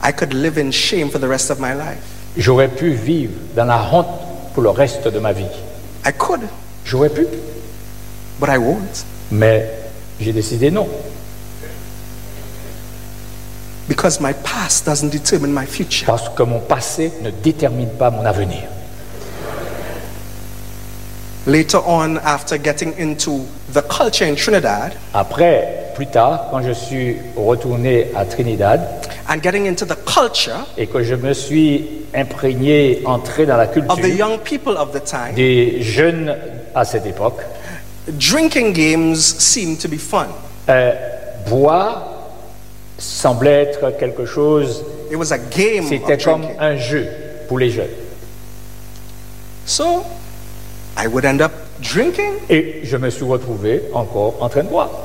I could live in shame for the rest of my life. J'aurais pu vivre dans la honte pour le reste de ma vie. I could, J'aurais pu, but I won't. mais j'ai décidé non. Because my past doesn't determine my future. Parce que mon passé ne détermine pas mon avenir. Later on, after getting into the culture in Trinidad Après, plus tard, quand je suis retourné à Trinidad and getting into the culture et que je me suis imprégné, entré dans la of the culture young people of the time, des jeunes à cette époque, drinking games seemed to be fun. boire semblait être quelque chose, It was a game c'était of comme drinking. un jeu pour les jeunes. So I would end up drinking, Et je me suis retrouvé encore en train de boire.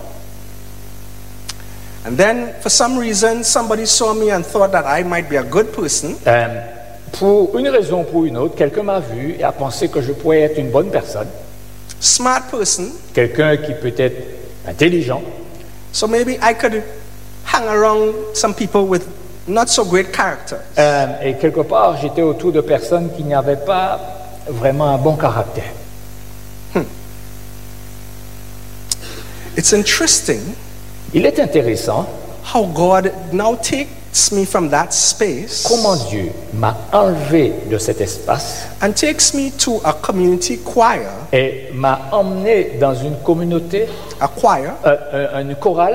and then for some reason somebody saw me and thought that I might be a good person, Pour une raison ou pour une autre, quelqu'un m'a vu et a pensé que je pourrais être une bonne personne, smart person, quelqu'un qui peut être intelligent. so maybe I could hang around some people with not so great characters. Et quelque part, j'étais autour de personnes qui n'avaient pas vraiment un bon caractère. It's interesting Il est intéressant how God now takes me from that space comment Dieu m'a enlevé de cet espace and takes me to a community choir, et m'a emmené dans une communauté, a choir une chorale,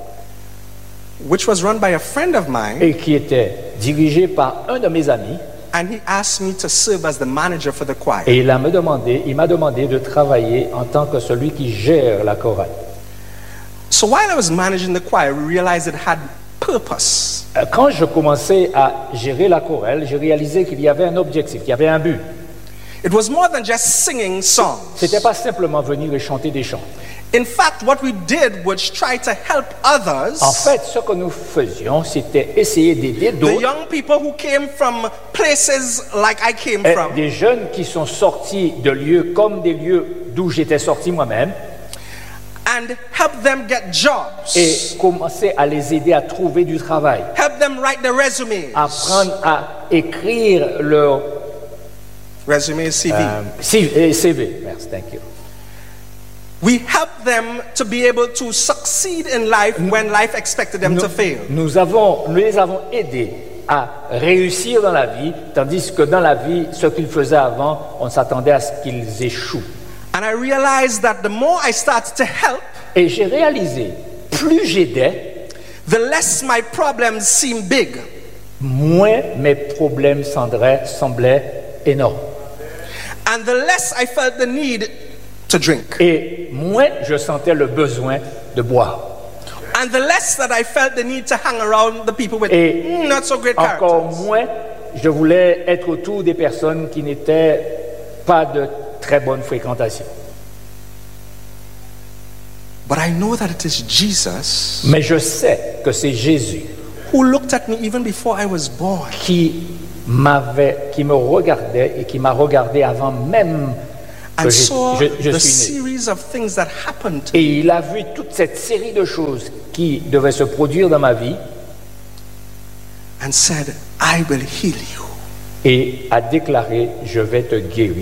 which was run by a friend of mine, et qui était dirigée par un de mes amis. and he asked me to serve as the manager for the choir. Et il m'a demandé de travailler en tant que celui qui gère la chorale. So while I was managing the choir, we realized it had purpose. Quand je commençais à gérer la chorale, j'ai réalisé qu'il y avait un objectif, qu'il y avait un but. It was more than just singing songs. C'était pas simplement venir et chanter des chants. In fact, what we did was try to help others, En fait, ce que nous faisions, c'était essayer d'aider the d'autres, young people who came from places like I came from, des jeunes qui sont sortis de lieux comme des lieux d'où j'étais sorti moi-même, and help them get jobs, et commencer à les aider à trouver du travail, help them write their resumes, apprendre à écrire leur resume CV. CV. Merci, thank you. We help them to be able to succeed in life when life expected them to fail. Nous les avons aidés à réussir dans la vie, tandis que dans la vie, ce qu'ils faisaient avant, on s'attendait à ce qu'ils échouent. And I realized that the more I started to help, Et j'ai réalisé, plus j'aidais, the less my problems seemed big. moins mes problèmes semblaient énormes. And the less I felt the need to drink. Et moins je sentais le besoin de boire. And the less that I felt the need to hang around the people with Et not so great encore characters. moins, je voulais être autour des personnes qui n'étaient pas de très bonne fréquentation. But I know that it is Jesus Mais je sais que c'est Jésus who looked at me even before I was born. qui me regardait et qui m'a regardé avant même que And saw je the suis né. series of things that happened to Et me. il a vu toute cette série de choses qui devaient se produire dans ma vie And said, I will heal you. et a déclaré « Je vais te guérir ».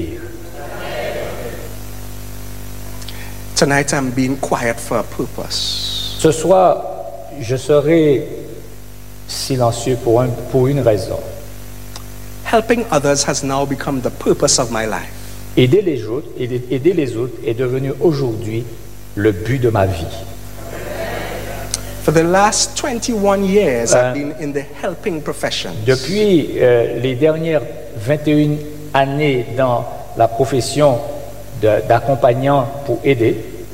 Tonight I'm being quiet for a purpose. Ce soir, je serai silencieux pour une raison. Helping others has now become the purpose of my life. Aider les autres est devenu aujourd'hui le but de ma vie. For the last 21 years, I've been in the helping profession. Depuis les dernières 21 années dans la profession d'accompagnant pour aider,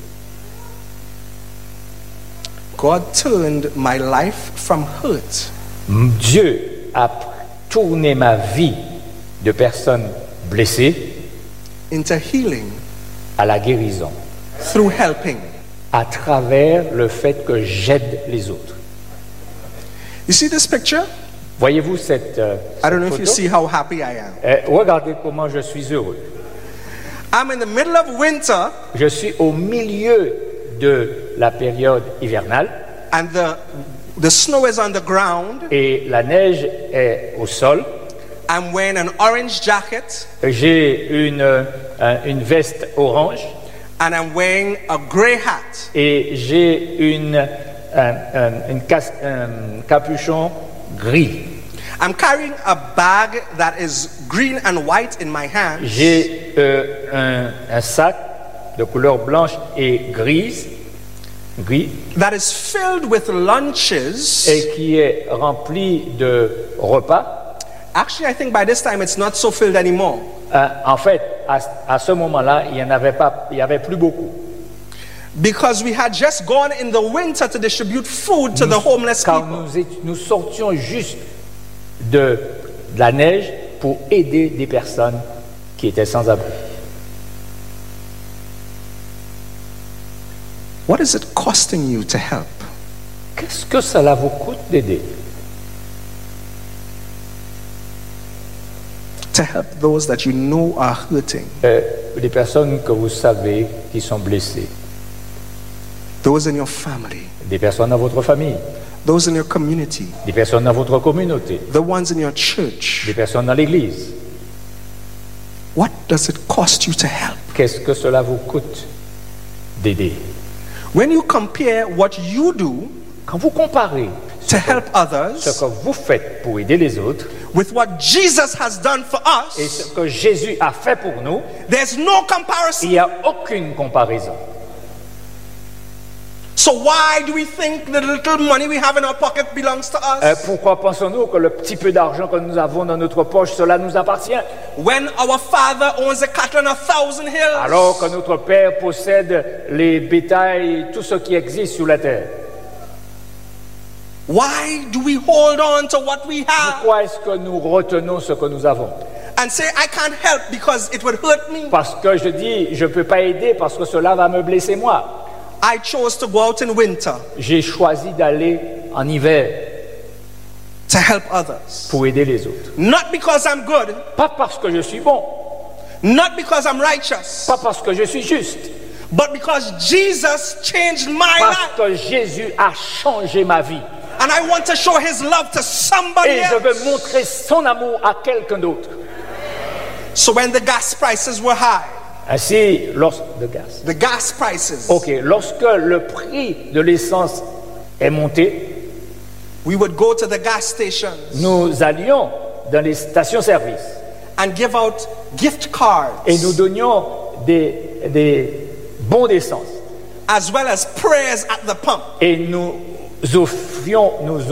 God turned my life from hurt Dieu a tourné ma vie de personnes blessées into healing à la guérison through helping. à travers le fait que j'aide les autres. You see this picture? Voyez-vous cette I don't know if photo? you see how happy I am. Regardez comment je suis heureux. I'm in the middle of winter Je suis au milieu de la période hivernale and the The snow is on the ground. et la neige est au sol. I'm wearing an orange jacket J'ai une veste orange and I'm wearing a gray hat. et j'ai un capuchon gris. I'm carrying a bag that is green and white in my hand. J'ai un sac de couleur blanche et gris That is filled with lunches. et qui est rempli de repas. Actually, I think by this time it's not so filled anymore. En fait, à ce moment-là, il y avait plus beaucoup. Because we had just gone in the winter to distribute food to the homeless Car people. nous sortions juste de la neige pour aider des personnes qui étaient sans abri. What is it costing you to help? Qu'est-ce que cela vous coûte d'aider? To help those that you know are hurting. Les personnes que vous savez qui sont blessées, Those in your family. des personnes dans votre famille, Those in your community. des personnes dans votre communauté, The ones in your church. des personnes dans l'église. What does it cost you to help? Qu'est-ce que cela vous coûte d'aider? When you compare what you do Quand vous comparez to help ce others que vous faites pour aider les autres with what Jesus has done for et us, ce que Jésus a fait pour nous, there's no il comparison. n'y a aucune comparaison. So why do we think the little money we have in our pocket belongs to us? Pourquoi pensons-nous que le petit peu d'argent que nous avons dans notre poche, cela nous appartient? When our father owns the cattle on 1,000 hills, Alors que notre Père possède les bétails, tout ce qui existe sur la terre. why do we hold on to what we have Pourquoi est-ce que nous retenons ce que nous avons? and say, I can't help because it would hurt me? Parce que je dis, je ne peux pas aider parce que cela va me blesser moi. I chose to go out in winter J'ai choisi d'aller en hiver to help others. pour aider les autres. Not because I'm good, Pas parce que je suis bon, not because I'm righteous, pas parce que je suis juste, but because Jesus changed my parce life. que Jésus a changé ma vie. And I want to show his love to somebody Et je veux else. montrer son amour à quelqu'un d'autre. So when the gas prices were high, Ainsi, lorsque le prix de l'essence est monté, we would go to the gas stations nous allions dans les stations-service and give out gift cards et nous donnions des bons d'essence. as well as prayers at the pump. Et nous offrions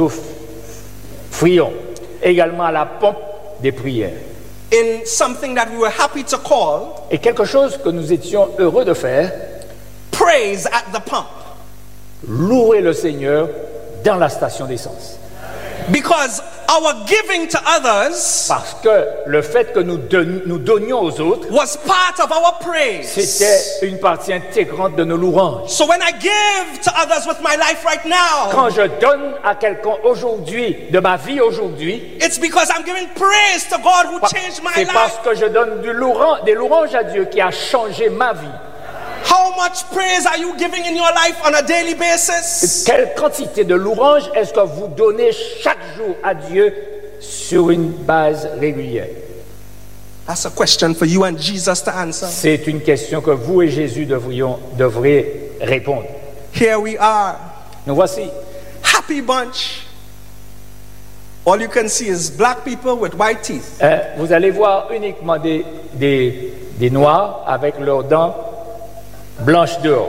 également à la pompe des prières. In something that we were happy to call Et quelque chose que nous étions heureux de faire, praise at the pump. louer le Seigneur dans la station d'essence. Because our giving to others Parce que le fait que nous donnions aux autres, was part of our praise. c'était une partie intégrante de nos louanges. So when I give to others with my life right now, Quand je donne à quelqu'un aujourd'hui, de ma vie aujourd'hui, it's because I'm giving praise to God who changed my c'est parce life. que je donne des louanges à Dieu qui a changé ma vie. How much praise are you giving in your life on a daily basis? Quelle quantité de louanges est-ce que vous donnez chaque jour à Dieu sur une base régulière? That's a question for you and Jesus to answer. C'est une question que vous et Jésus devriez répondre. Here we are, Nous voici, happy bunch. All you can see is black people with white teeth. vous allez voir uniquement des noirs avec leurs dents blanches dehors.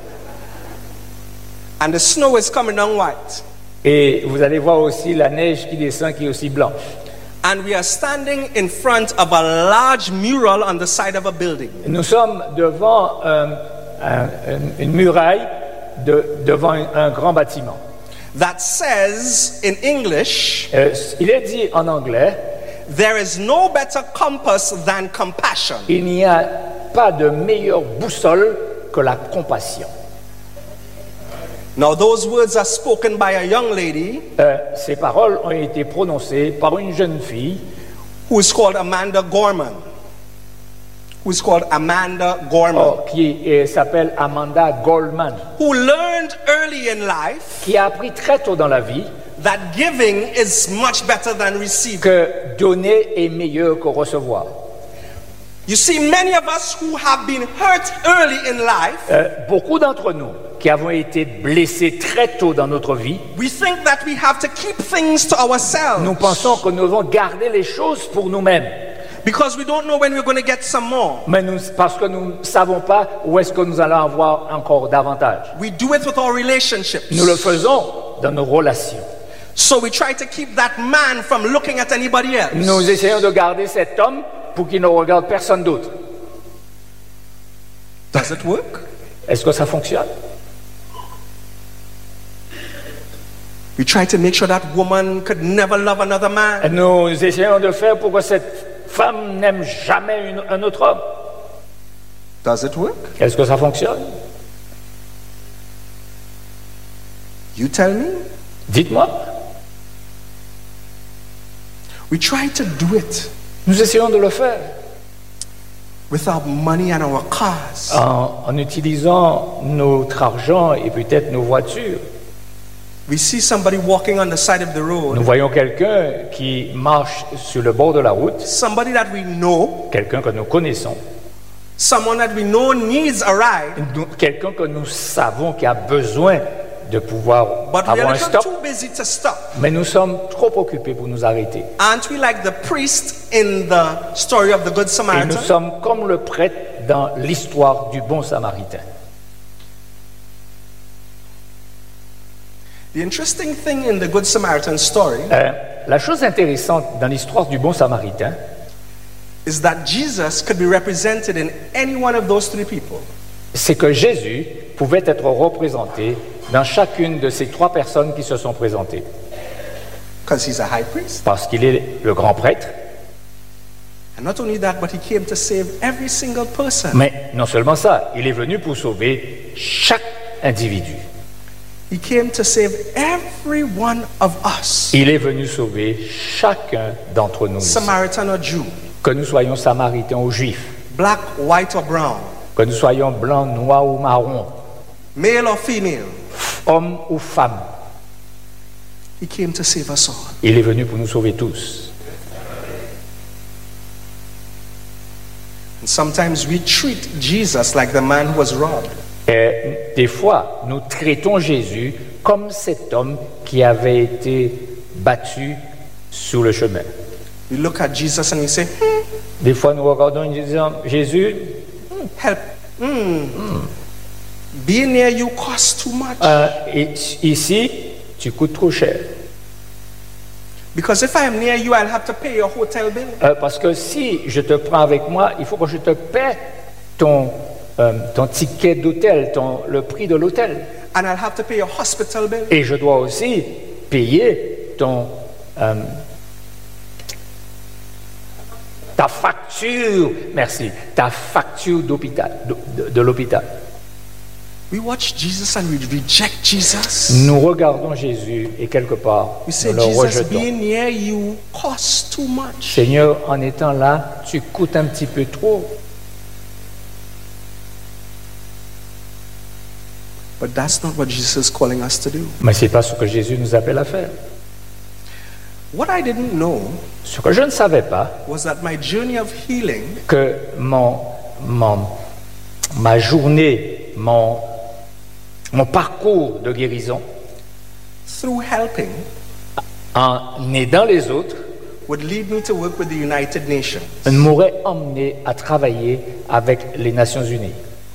And the snow is coming down white. Et vous allez voir aussi la neige qui descend qui est aussi blanche. And we are standing in front of a large mural on the side of a building. Nous sommes devant une muraille devant un grand bâtiment. That says in English, Il est dit en anglais, there is no better compass than compassion. il n'y a pas de meilleure boussole que la compassion. Now those words are spoken by a young lady Ces paroles ont été prononcées par une jeune fille who is called Amanda Gorman, who's called Amanda Gorman, qui s'appelle Amanda Goldman, who learned early in life qui a appris très tôt dans la vie that giving is much better than receiving. que donner est meilleur que recevoir. You see, many of us who have been hurt early in life, Beaucoup d'entre nous qui avons été blessés très tôt dans notre vie, we think that we have to keep things to ourselves nous pensons que nous devons garder les choses pour nous-mêmes. because we don't know when we're going to get some more. Mais parce que nous ne savons pas où est-ce que nous allons avoir encore davantage. We do it with our relationships. Nous le faisons dans nos relations. So we try to keep that man from looking at anybody else. Nous essayons de garder cet homme pour qu'il ne regarde personne d'autre. Does it work? Est-ce que ça fonctionne? We try to make sure that woman could never love another man. Nous essayons de le faire pour que cette femme n'aime jamais un autre homme. Does it work? Est-ce que ça fonctionne? You tell me. Dites-moi. We try to do it Nous essayons de le faire with our money and our cars. en utilisant notre argent et peut-être nos voitures. We see somebody walking on the side of the Nous road, voyons quelqu'un qui marche sur le bord de la route, somebody that we know, quelqu'un que nous connaissons, someone that we know needs a ride, quelqu'un que nous savons qui a besoin de pouvoir but we're avoir a un little stop, too busy to stop. mais nous sommes trop occupés pour nous arrêter. Aren't we like the priest in the story of the Good Et nous Samaritan? sommes comme le prêtre dans l'histoire du bon samaritain. The interesting thing in the Good Samaritan story La chose intéressante dans l'histoire du bon samaritain, is that Jesus could be represented in any one of those three people. c'est que Jésus pouvait être représenté dans chacune de ces trois personnes qui se sont présentées. Because he's a high priest. Parce qu'il est le grand prêtre, And not only that, but he came to save every single person. mais non seulement ça, il est venu pour sauver chaque individu. He came to save every one of us, Il est venu sauver chacun d'entre nous, ici. Samaritan or Jew, Que nous soyons samaritains ou juifs, black, white or brown, que nous soyons blancs, noirs ou marrons, male or female. hommes ou femmes. He came to save us all. Il est venu pour nous sauver tous. And sometimes we treat Jesus like the man who was robbed. Et des fois, nous traitons Jésus comme cet homme qui avait été battu sur le chemin. We look at Jesus and we say, Des fois, nous regardons et nous disons, Jésus, help. Being near you costs too much. ici, tu coûtes trop cher. Because if I am near you, I'll have to pay your hotel bill. Parce que si je te prends avec moi, il faut que je te paie ton ticket d'hôtel, le prix de l'hôtel. And I'll have to pay your hospital bill. Et je dois aussi payer ta facture, merci, ta facture d'hôpital, de l'hôpital. We watch Jesus and we reject Jesus. Nous regardons Jésus et quelque part, We say, nous le Jesus, rejetons. being near you costs too much. Seigneur, en étant là, tu coûtes un petit peu trop. But that's not what Jesus is calling us to do. Mais ce n'est pas ce que Jésus nous appelle à faire. What I didn't know Ce que je ne savais pas, was that my journey of healing que ma journée, mon parcours de guérison through helping en aidant les autres would lead me to work with the United Nations. m'aurait emmené à travailler avec les Nations Unies.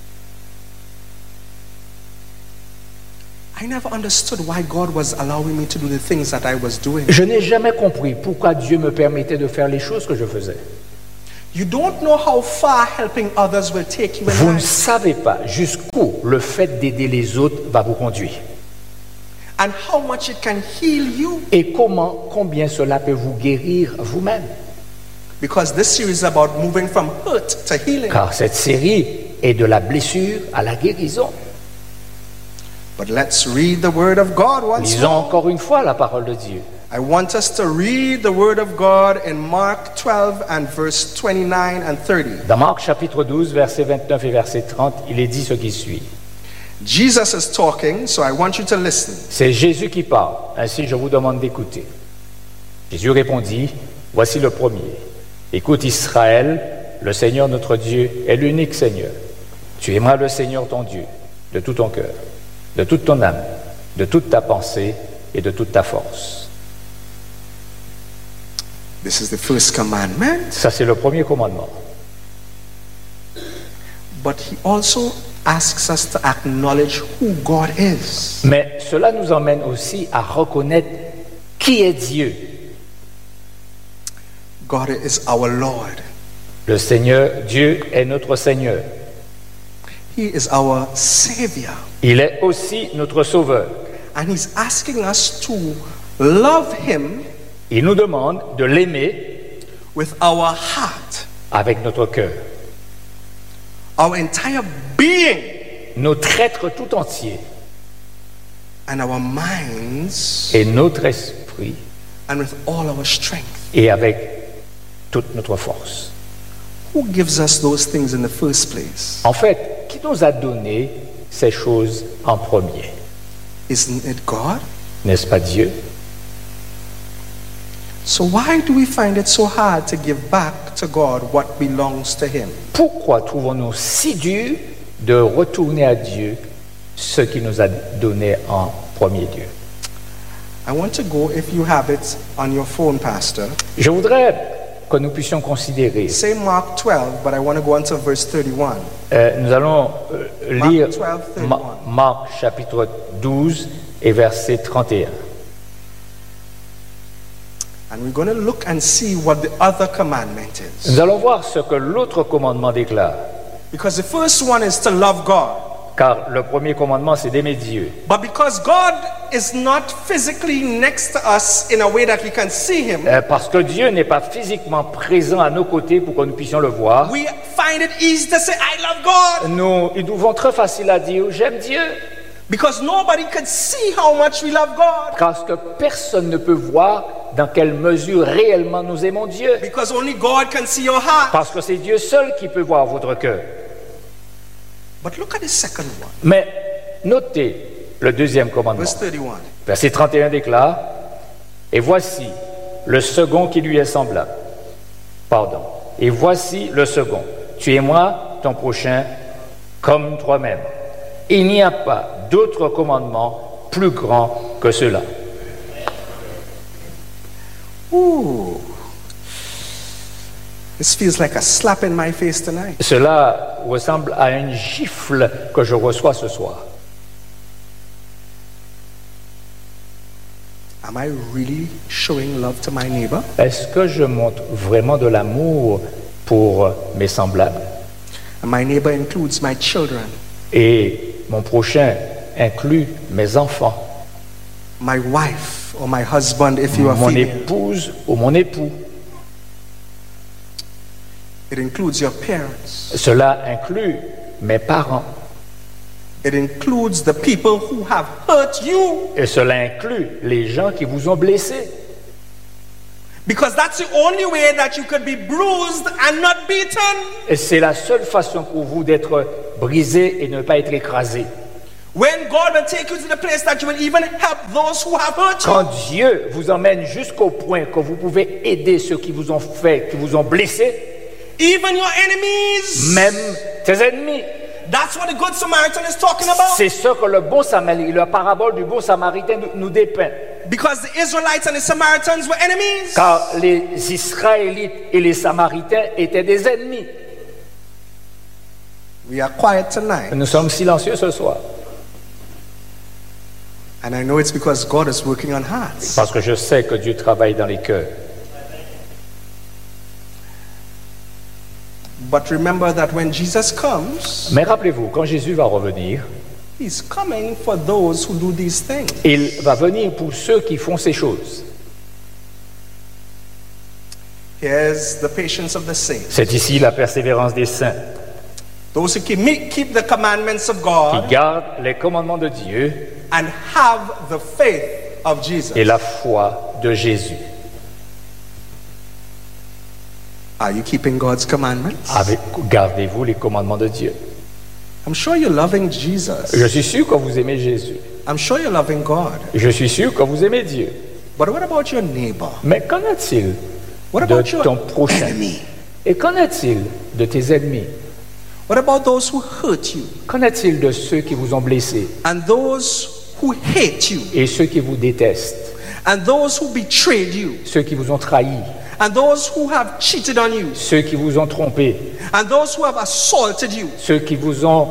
I never understood why God was allowing me to do the things that I was doing. Je n'ai jamais compris pourquoi Dieu me permettait de faire les choses que je faisais. You don't know how far helping others will take you Vous in ne life, savez pas jusqu'où le fait d'aider les autres va vous conduire. and how much it can heal you. Et combien cela peut vous guérir vous-même. Because this series is about moving from hurt to healing. Car cette série est de la blessure à la guérison. But let's read the word of God once Lisons more. encore une fois la parole de Dieu. I want us to read the word of God in Mark 12 and verse 29 and 30. Dans Marc chapitre 12, verset 29 et verset 30, il est dit ce qui suit. Jesus is talking, so I want you to listen. C'est Jésus qui parle, ainsi je vous demande d'écouter. Jésus répondit, voici le premier. Écoute Israël, le Seigneur notre Dieu est l'unique Seigneur. Tu aimeras le Seigneur ton Dieu de tout ton cœur, de toute ton âme, de toute ta pensée et de toute ta force. This is the first commandment, Ça, c'est le premier commandement. but he also asks us to acknowledge who God is. Mais cela nous emmène aussi à reconnaître qui est Dieu. God is our Lord. Le Seigneur, Dieu est notre Seigneur. He is our Savior. Il est aussi notre Sauveur. And he's asking us to love him Il nous demande de l'aimer with our heart, avec notre cœur, our entire being, notre être tout entier and our minds, et notre esprit and with all our strength. et avec toute notre force. Who gives us those things in the first place? En fait, qui nous a donné ces choses en premier? Isn't it God? N'est-ce pas Dieu? So why do we find it so hard to give back to God what belongs to him? Pourquoi trouvons-nous si dur de retourner à Dieu ce qu'il nous a donné en premier lieu? I want to go, if you have it on your phone, Pastor. Je voudrais que nous puissions considérer. Say Mark 12, but I want to go on to verse 31. Nous allons lire 12, 31. Marc chapitre 12 et verset 31. And we're going to look and see what the other commandment is. Nous allons voir ce que l'autre commandement déclare. Because the first one is to love God. Car le premier commandement, c'est d'aimer Dieu. But because God is not physically next to us in a way that we can see him, Parce que Dieu n'est pas physiquement présent à nos côtés pour que nous puissions le voir, we find it easy to say, I love God. nous trouvons très facile à dire « j'aime Dieu ». Because nobody could see how much we love God. Parce que personne ne peut voir dans quelle mesure réellement nous aimons Dieu. Because only God can see your heart. Parce que c'est Dieu seul qui peut voir votre cœur. But look at the second one. Mais notez le deuxième commandement. Verse 31. Verset 31 déclare « Et voici le second qui lui est semblable. » Pardon. « Et voici le second. Tu aimeras ton prochain comme toi-même. Il n'y a pas d'autre commandement plus grand que cela. » Ooh. This feels like a slap in my face tonight. Cela ressemble à une gifle que je reçois ce soir. Am I really showing love to my neighbor? Est-ce que je montre vraiment de l'amour pour mes semblables? And my neighbor includes my children, Et mon prochain inclut mes enfants, my wife or my husband if you are mon female. épouse ou mon époux. It includes your parents. Cela inclut mes parents. It includes the people who have hurt you. Et cela inclut les gens qui vous ont blessé. Because that's the only way that you could be bruised and not beaten. Et c'est la seule façon pour vous d'être brisé et ne pas être écrasé. When God will take you to the place that you will even help those who have hurt you. Quand Dieu vous emmène jusqu'au point que vous pouvez aider ceux qui vous ont fait, qui vous ont blessé, Even your enemies. même tes ennemis. That's what the Good Samaritan is talking about. C'est ce que le bon Samaritain, la parabole du bon Samaritain nous dépeint. Because the Israelites and the Samaritans were enemies. Car les Israélites et les Samaritains étaient des ennemis. We are quiet tonight. Nous sommes silencieux ce soir. And I know it's because God is working on hearts. Parce que je sais que Dieu travaille dans les cœurs. But remember that when Jesus comes, Mais rappelez-vous, quand Jésus va revenir, he's coming for those who do these things. il va venir pour ceux qui font ces choses. Here's the patience of the saints. C'est ici la persévérance des saints. Those who keep the commandments of qui God gardent les commandements de Dieu and have the faith of Jesus. et la foi de Jésus. Are you keeping God's commandments? Gardez-vous les commandements de Dieu. I'm sure you're loving Jesus. Je suis sûr que vous aimez Jésus. I'm sure you're loving God. Je suis sûr que vous aimez Dieu. But what about your neighbor? Mais qu'en est-il What de about your ton prochain? enemy? Et qu'en est-il de tes ennemis? What about those who hurt you Qu'en est-il de ceux qui vous ont blessés and those who hate you et ceux qui vous détestent, and those who betrayed you ceux qui vous ont trahis, and those who have cheated on you ceux qui vous ont trompés, and those who have assaulted you ceux qui vous ont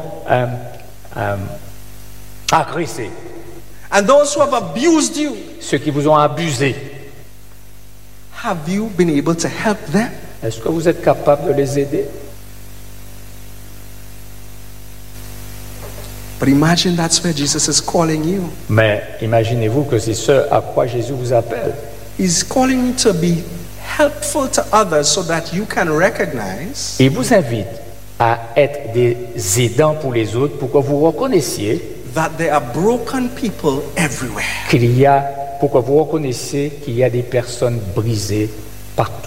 agressés, and those who have abused you? ceux qui vous ont abusés? Have you been able to help them? Est-ce que vous êtes capable de les aider? But imagine that's where Jesus is calling you. Mais imaginez-vous que c'est ce à quoi Jésus vous appelle. He's calling you to be helpful to others so that you can recognize Il vous invite à être des aidants pour les autres pour que vous reconnaissiez that there are broken people everywhere. pour que vous reconnaissiez qu'il y a des personnes brisées partout.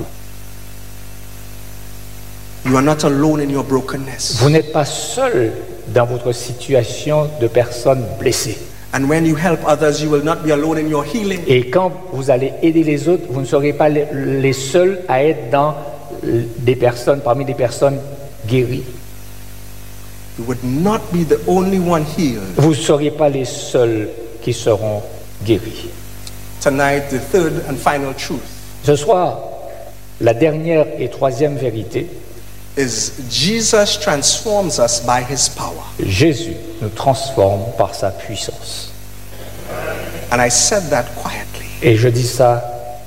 You are not alone in your brokenness. Vous n'êtes pas seul dans votre situation de personnes blessées. And when you help others, you will not be alone in your healing. Et quand vous allez aider les autres, vous ne serez pas les seuls à être parmi des personnes guéries. You would not be the only one healed. Vous ne serez pas les seuls qui seront guéris. Tonight, the third and final truth Ce soir, la dernière et troisième vérité, is Jesus transforms us by his power. Jésus nous transforme par sa puissance. And I said that quietly. Et je dis ça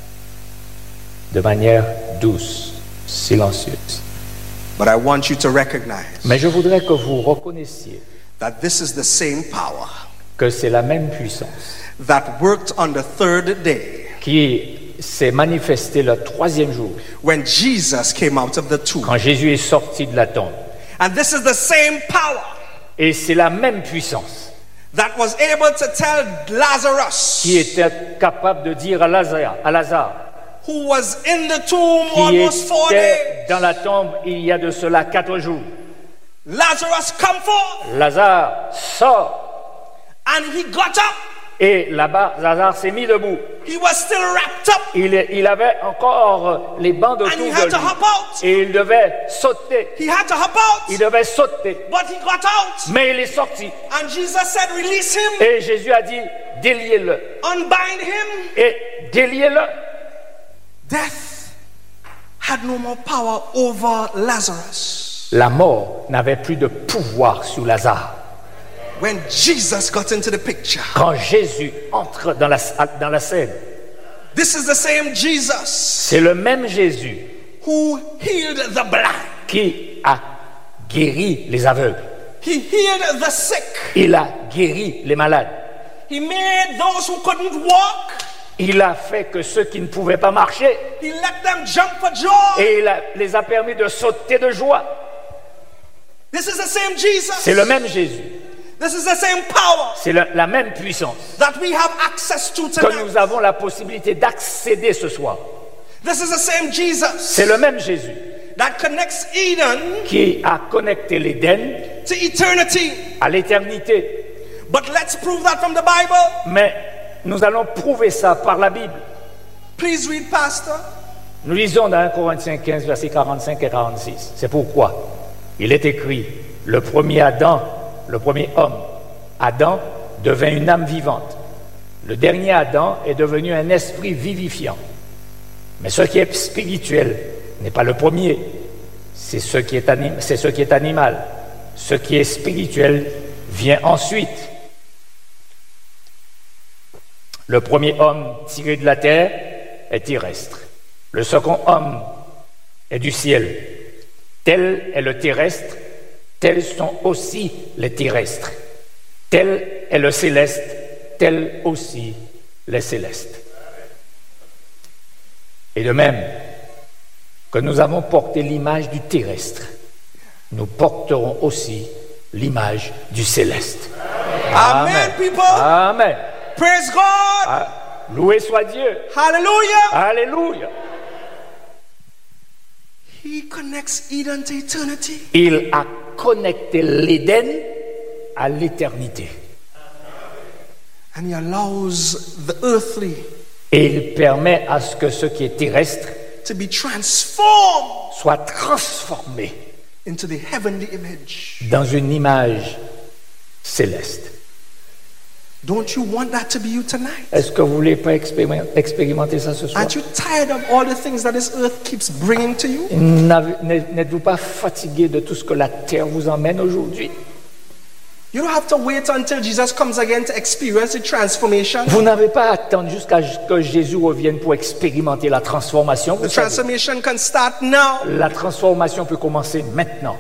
de manière douce, silencieuse. But I want you to recognize Mais je voudrais que vous reconnaissiez that this is the same power que c'est la même puissance that worked on the third day qui s'est manifestée le troisième jour, when Jesus came out of the tomb. quand Jésus est sorti de la tombe. And this is the same power Et c'est la même puissance that was able to tell Lazarus, qui était capable de dire à Lazare, who was in the tomb qui almost 4 days, était dans la tombe il y a de cela 4 jours, Lazarus, come forth. Lazare, sort. And he got up. Et là-bas, Lazare s'est mis debout. He was still wrapped up. Il avait encore les bandes autour And he de had to lui. hop out. Et il devait sauter. He had to hop out. Il devait sauter. But he got out. Mais il est sorti. And Jesus said, release him. Et Jésus a dit, déliez-le. Unbind him. Et déliez-le. Death had no more power over Lazarus. La mort n'avait plus de pouvoir sur Lazare. When Jesus got into the picture, Quand Jésus entre dans la scène, this is the same Jesus c'est le même Jésus who healed the blind. qui a guéri les aveugles. He healed the sick. Il a guéri les malades. He made those who couldn't walk. Il a fait que ceux qui ne pouvaient pas marcher, He let them jump for joy. et les a permis de sauter de joie. This is the same Jesus. C'est le même Jésus. This is the same power C'est la même puissance that we have access to que tonight. nous avons la possibilité d'accéder ce soir. This is the same Jesus C'est le même Jésus that connects Eden qui a connecté l'Éden to eternity. à l'éternité. But let's prove that from the Bible. Mais nous allons prouver ça par la Bible. Please read, Pastor. Nous lisons dans 1 Corinthiens 15, versets 45 et 46. C'est pourquoi il est écrit, le premier homme, Adam, devint une âme vivante. Le dernier Adam est devenu un esprit vivifiant. Mais ce qui est spirituel n'est pas le premier, c'est ce qui est animal. Ce qui est spirituel vient ensuite. Le premier homme tiré de la terre est terrestre. Le second homme est du ciel. Tel est le terrestre, tels sont aussi les terrestres. Tel est le céleste, tels aussi les célestes. Et de même que nous avons porté l'image du terrestre, nous porterons aussi l'image du céleste. Amen, people. Amen. Praise God. Ah, loué soit Dieu. Hallelujah. Alléluia. He connects Eden to eternity. Il a connecté l'Éden à l'éternité. And he allows the earthly Et il permet à ce que ce qui est terrestre to be transformed soit transformé into the heavenly image. dans une image céleste. Don't you want that to be you tonight? Est-ce que vous voulez pas expérimenter ça ce soir? Aren't you tired of all the things that this earth keeps bringing to you? N'êtes-vous pas fatigué de tout ce que la terre vous emmène aujourd'hui? You don't have to wait until Jesus comes again to experience the transformation. Vous n'avez pas à attendre jusqu'à ce que Jésus revienne pour expérimenter la transformation. The transformation can start now. La transformation peut commencer maintenant.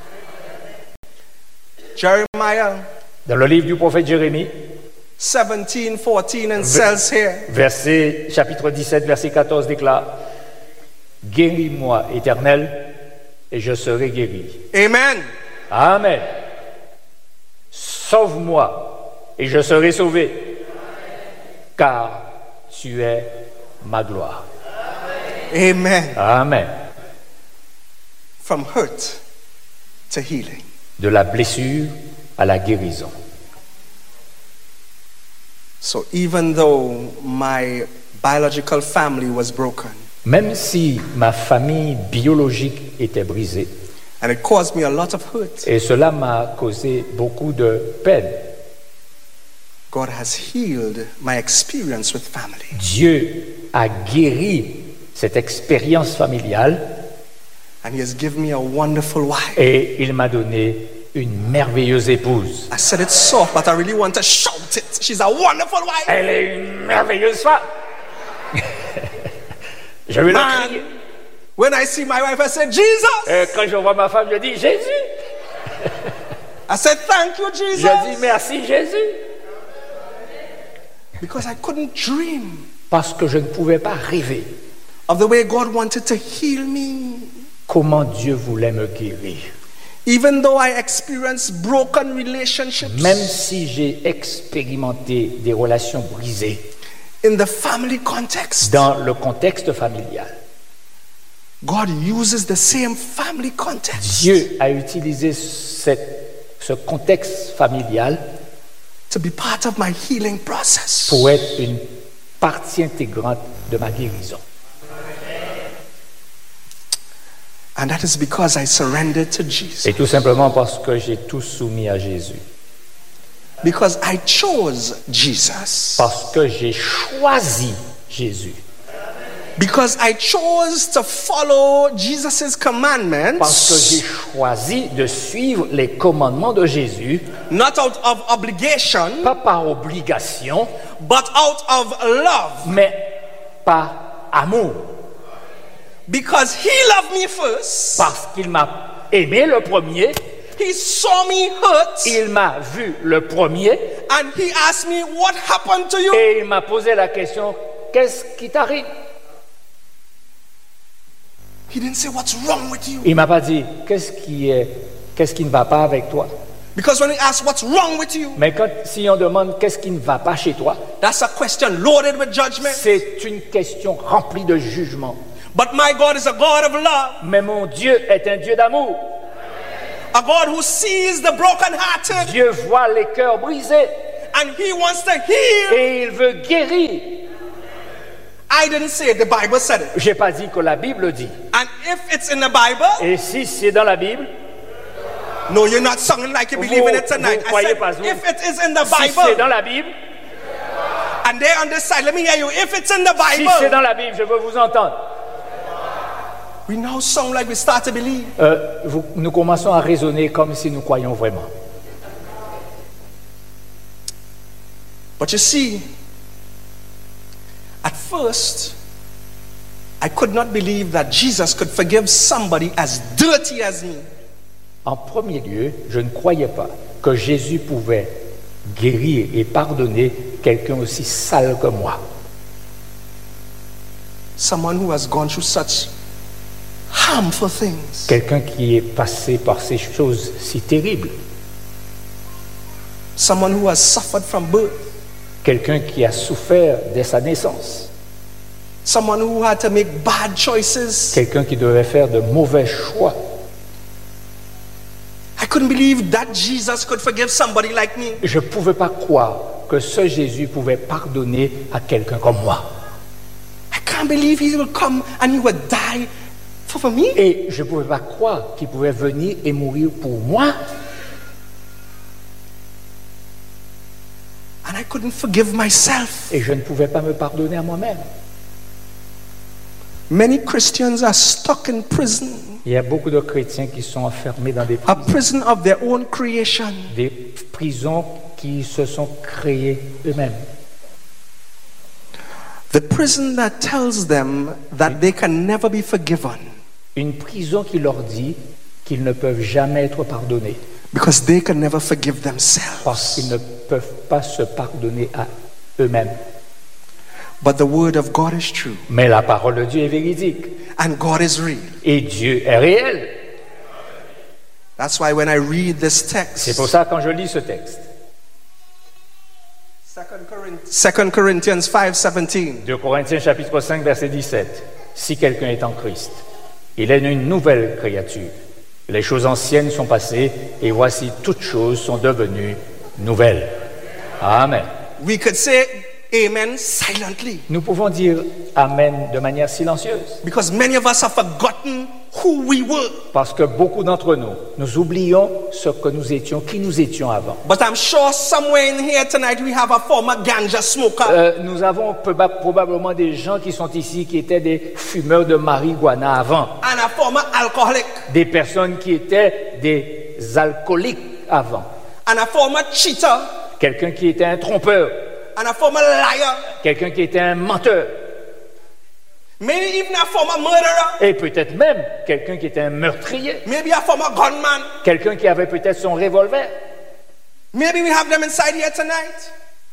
Jeremiah Dans le livre du prophète Jérémie, 17:14 and says here, chapitre 17, verset 14 déclare: Guéris-moi, Éternel, et je serai guéri. Amen. Amen. Sauve-moi, et je serai sauvé, car tu es ma gloire. Amen. Amen. From hurt to healing. De la blessure à la guérison. So even though my biological family was broken, Même si ma famille biologique était brisée, and it caused me a lot of hurt, et cela m'a causé beaucoup de peine, God has healed my experience with family. Dieu a guéri cette expérience familiale And he has given me a wonderful wife. et il m'a donné une merveilleuse épouse. I said it soft, but I really want to shout it. She's a wonderful wife. Elle est une merveilleuse femme. Je vais la crier. When I see my wife, I said, Jesus. Quand je vois ma femme, je dis Jésus. I said, thank you, Jesus. Je dis merci Jésus. Because I couldn't dream Parce que je ne pouvais pas rêver of the way God wanted to heal me. comment Dieu voulait me guérir. Even though I experienced broken relationships Même si j'ai expérimenté des relations brisées in the family context, dans le contexte familial, God uses the same family context Dieu a utilisé ce contexte familial to be part of my healing process. pour être une partie intégrante de ma guérison. And that is because I surrendered to Jesus. Et tout simplement parce que j'ai tout soumis à Jésus. Because I chose Jesus. Parce que j'ai choisi Jésus. Because I chose to follow Jesus' commandments, Parce que j'ai choisi de suivre les commandements de Jésus, not out of obligation, pas par obligation, but out of love. mais par amour. Because he loved me first, Parce qu'il m'a aimé le premier, he saw me hurt, il m'a vu le premier, and he asked me, what happened to you? et il m'a posé la question, qu'est-ce qui t'arrive? He didn't say, what's wrong with you? Il m'a pas dit, qu'est-ce qui ne va pas avec toi? Because when he asks, what's wrong with you? Mais si on demande qu'est-ce qui ne va pas chez toi, That's a question loaded with judgment. c'est une question remplie de jugement. But my God is a God of love, Mais mon Dieu est un Dieu d'amour. a God who sees the brokenhearted, Dieu voit les cœurs brisés and he wants to heal. et il veut guérir. I didn't say it, the Bible said it. J'ai pas dit que la Bible dit. And if it's in the Bible, Et si c'est dans la Bible, no, you're not sounding like you believe in it tonight. vous I croyez said, pas, vous. if it is in the si c'est Bible, dans la Bible, and they're on this side, let me hear you. If it's in the si c'est Bible, dans la Bible, je veux vous entendre. we now sound like we start to believe. Nous commençons à raisonner comme si nous croyons vraiment. But you see, at first, I could not believe that Jesus could forgive somebody as dirty as me. En premier lieu, je ne croyais pas que Jésus pouvait guérir et pardonner quelqu'un aussi sale que moi. Someone who has gone through such harmful things. Quelqu'un qui est passé par ces choses si terribles. Someone who has suffered from birth. Quelqu'un qui a souffert dès sa naissance. Someone who had to make bad choices. Quelqu'un qui devait faire de mauvais choix. I couldn't believe that Jesus could forgive somebody like me. Je ne pouvais pas croire que ce Jésus pouvait pardonner à quelqu'un comme moi. I can't believe he would come and he would die for me. Et je ne pouvais pas croire qu'il pouvait venir et mourir pour moi. And I couldn't forgive myself. Et je ne pouvais pas me pardonner à moi-même. Many Christians are stuck in prison. Il y a beaucoup de chrétiens qui sont enfermés dans des A prisons, prison of their own creation. des prisons qui se sont créées eux-mêmes. The prison that tells them that they can never be forgiven Une prison qui leur dit qu'ils ne peuvent jamais être pardonnés because they can never forgive parce qu'ils themselves. ne peuvent pas se pardonner à eux-mêmes. But the word of God is true Mais la parole de Dieu est véridique and God is real. et Dieu est réel. That's why when I read this C'est pour text, ça quand je lis ce texte, 2 Corinthians 5:17, 2 Corinthiens chapitre 5 verset 17, si quelqu'un est en Christ, il est une nouvelle créature. Les choses anciennes sont passées et voici toutes choses sont devenues nouvelles. Amen. we could say amen silently Nous pouvons dire Amen de manière silencieuse because many of us have forgotten who we were. parce que beaucoup d'entre nous, nous oublions ce que nous étions, qui nous étions avant. But I'm sure somewhere in here tonight we have a former ganja smoker. Nous avons probablement des gens qui sont ici qui étaient des fumeurs de marijuana avant, And a former alcoholic. des personnes qui étaient des alcooliques avant, And a former cheater. quelqu'un qui était un trompeur, And a former liar. quelqu'un qui était un menteur, Maybe even a former murderer. et peut-être même quelqu'un qui était un meurtrier, Maybe a former gunman. quelqu'un qui avait peut-être son revolver. Maybe we have them inside here tonight.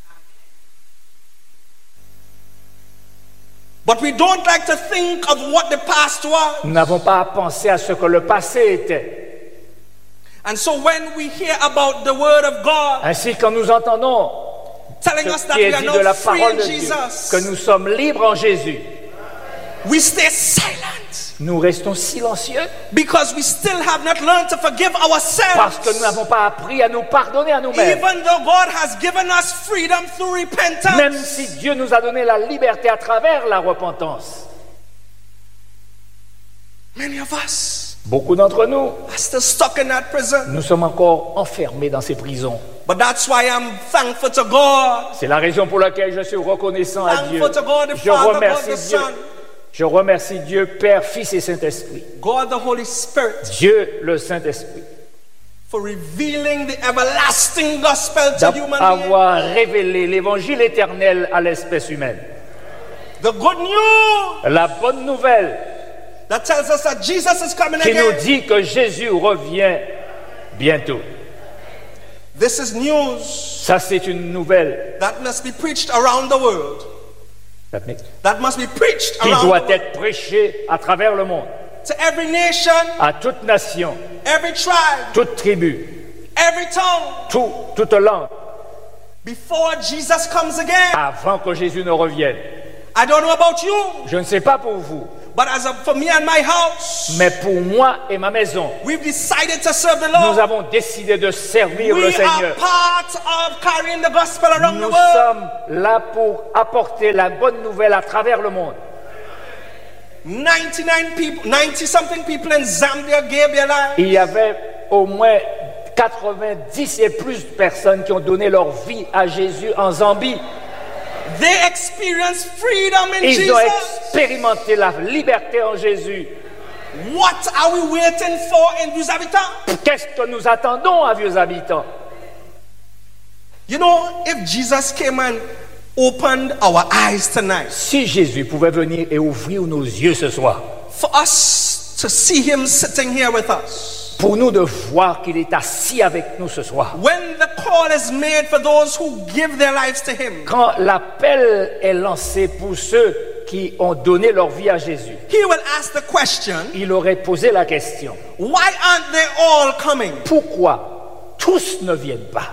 But we don't like to think of what the past was. Nous n'avons pas à penser à ce que le passé était. And so when we hear about the word of God Ainsi, quand nous entendons telling us ce that qui we est are dit de now la free parole in de Dieu, Jesus, que nous sommes libres en Jésus, we stay silent nous restons silencieux because we still have not learned to forgive parce que nous ourselves. n'avons pas appris à nous pardonner à nous-mêmes. Even though God has given us freedom through Même repentance, si Dieu nous a donné la liberté à travers la repentance, many of us beaucoup d'entre nous, are still stuck in that prison. nous sommes encore enfermés dans ces prisons. But that's why I'm thankful to God. C'est la raison pour laquelle je suis reconnaissant à Dieu. Thankful to God the Je Father, God remercie the Dieu. Son, Je remercie Dieu, Père, Fils et Saint-Esprit. God the Holy Spirit, Dieu, le Saint-Esprit, for revealing the everlasting gospel to human beings. d'avoir révélé l'évangile éternel à l'espèce humaine. The good news La bonne nouvelle that tells us that Jesus is coming qui nous again. dit que Jésus revient bientôt. This is news Ça, c'est une nouvelle that must be preached around the world. qui That must be preached around the doit world. être prêchée à travers le monde, To every nation, à toute nation, every tribe, toute tribu, every tongue, toute langue, before Jesus comes again. avant que Jésus ne revienne. I don't know about you, Je ne sais pas pour vous, but for me and my house, mais pour moi et ma maison, we've decided to serve the nous Lord. avons décidé de servir le We are Seigneur. part of carrying the gospel around the Nous world. sommes là pour apporter la bonne nouvelle à travers le monde. 99 people, 90 something people in Zambia gave their lives. Il y avait au moins 90 et plus de personnes qui ont donné leur vie à Jésus en Zambie. They experienced freedom in Ils ont Jesus. expérimenté la liberté en Jésus. What are we waiting for in Vieux Habitants? Qu'est-ce que nous attendons à Vieux Habitants? You know, if Jesus came and opened our eyes tonight Si Jésus pouvait venir et ouvrir nos yeux ce soir, for us to see him sitting here with us, pour nous de voir qu'il est assis avec nous ce soir, when the call is made for those who give their lives to him, quand l'appel est lancé pour ceux qui ont donné leur vie à Jésus, he will asked the question, il aurait posé la question, why aren't they all coming? pourquoi tous ne viennent pas?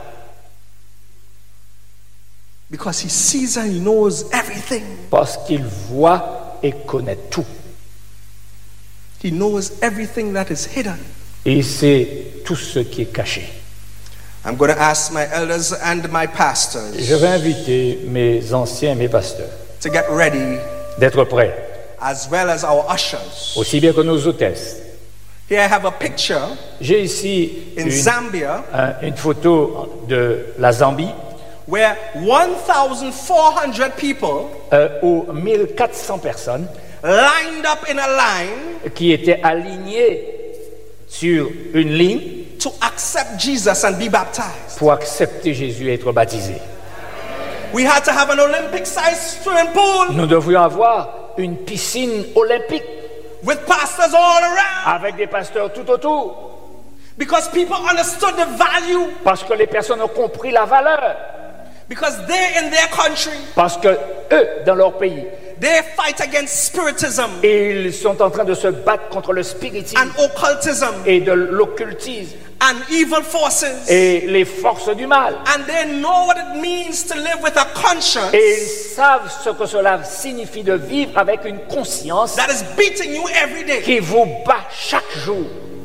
Because he sees and he knows everything. Parce qu'il voit et connaît tout. He knows everything that is hidden. Et il sait tout ce qui est caché. I'm going to ask my elders and my pastors Je vais inviter mes anciens et mes pasteurs to get ready, d'être prêts, as well as our ushers. aussi bien que nos hôtesses. Here I have a picture J'ai ici in Zambia une photo de la Zambie where 1,400 people où 1400 personnes lined up in a line qui étaient alignées sur une ligne to accept Jesus and be baptized. pour accepter Jésus et être baptisés. We had to have an Olympic-sized swimming pool Nous devions avoir une piscine olympique with pastors all around avec des pasteurs tout autour because people understood the value, parce que les personnes ont compris la valeur, because they're in their country. parce que eux, dans leur pays, They fight against spiritism ils sont en train de se battre contre le spiritisme and occultism et de l'occultisme and evil forces. et les forces du mal. And they know what it means to live with a conscience Et ils savent ce que cela signifie de vivre avec une conscience that is beating you every day. qui vous bat chaque jour.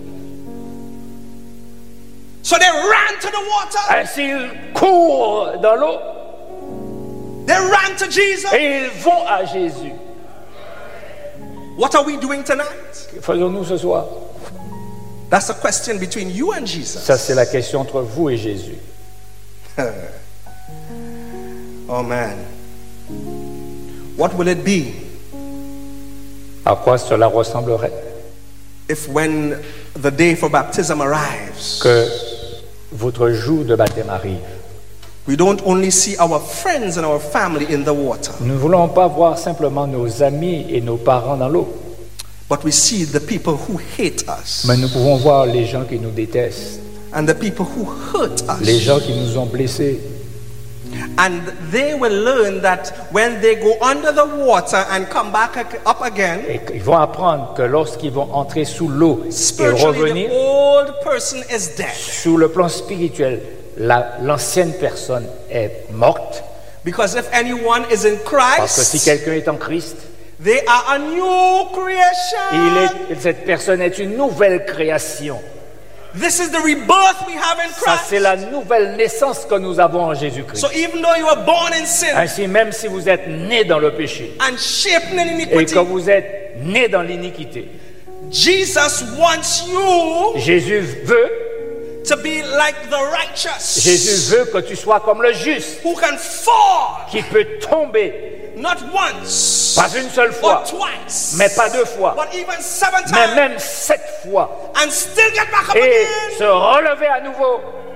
So they ran to the water. Ainsi, ils courent dans l'eau They ran to Jesus. et ils vont à Jésus. What are we doing tonight? Que faisons-nous ce soir? That's a question between you and Jesus. Ça, c'est la question entre vous et Jésus. Oh man. What will it be À quoi cela ressemblerait if when the day for baptism arrives, que votre jour de baptême arrive? we don't only see our friends and our family in the water, Nous ne voulons pas voir simplement nos amis et nos parents dans l'eau, but we see the people who hate us mais nous pouvons voir les gens qui nous détestent, and the people who hurt les us. gens qui nous ont blessés. And they will learn that when they go under the water and come back up again, Et ils vont apprendre que lorsqu'ils vont entrer sous l'eau et spiritually revenir, the old person is dead. sous le plan spirituel, l'ancienne personne est morte. Because if anyone is in Parce que si Christ, quelqu'un est en Christ, they are a new creation. cette personne est une nouvelle création. This is the rebirth we have in Ça, c'est Christ. la nouvelle naissance que nous avons en Jésus-Christ. So even though you were born in sin Ainsi, même si vous êtes né dans le péché and shaped in et iniquity, que vous êtes né dans l'iniquité, Jesus wants you Jésus veut to be like the righteous, Jésus veut que tu sois comme le juste, who can fall qui peut tomber, not once pas une seule fois, or twice, mais pas 2 fois, but even 7 mais times, même 7 fois, and still get back up et again. se relever à nouveau.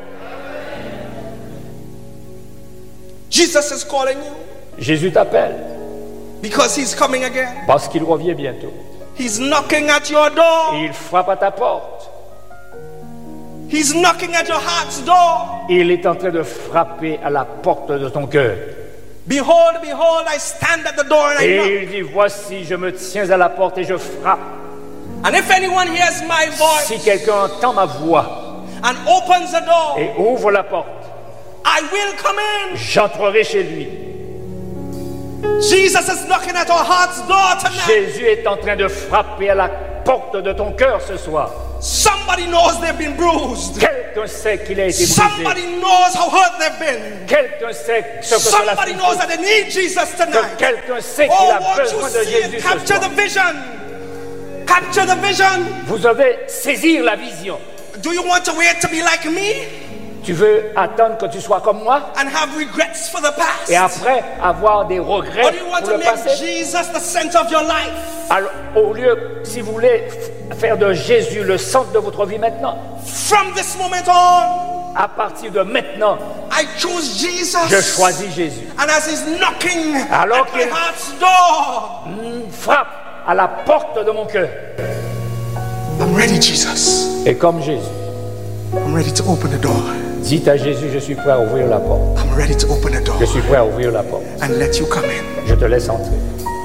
Jesus is calling you Jésus t'appelle because he's coming again. parce qu'il revient bientôt. He's knocking at your door. Et il frappe à ta porte. He's knocking at your heart's door. Il est en train de frapper à la porte de ton cœur. Behold, behold, I stand at the door and I knock. Et il dit, voici, je me tiens à la porte et je frappe. And if anyone hears my voice Si quelqu'un entend ma voix and opens the door, et ouvre la porte, I will come in. j'entrerai chez lui. Jesus is knocking at our heart's door tonight. Jésus est en train de frapper à la porte de ton cœur ce soir. Somebody knows they've been bruised. Quelqu'un sait qu'il a été brisé. Somebody knows how hurt they've been. Quelqu'un sait ce que cela Somebody knows signifie. that they need Jesus Que tonight. quelqu'un sait qu'il Oh, a won't besoin you de see Jésus it? ce Capture soir. the vision. Capture the vision. Vous devez saisir la vision. Do you want to wait to be like me Tu veux attendre que tu sois comme moi and have regrets for the past? et après avoir des regrets Or do you want pour to le make passé? Jesus the center of your life? Alors, au lieu, si vous voulez faire de Jésus le centre de votre vie maintenant, From this moment on, à partir de maintenant, I choose Jesus. je choisis Jésus. And as he's knocking Alors at my qu'il- heart's door, Frappe à la porte de mon cœur. I'm ready, Jesus. Et comme Jésus, I'm ready to open the door. dites à Jésus, je suis prêt à ouvrir la porte. I'm ready to open the door Je suis prêt à ouvrir la porte. and let you come in. Je te laisse entrer.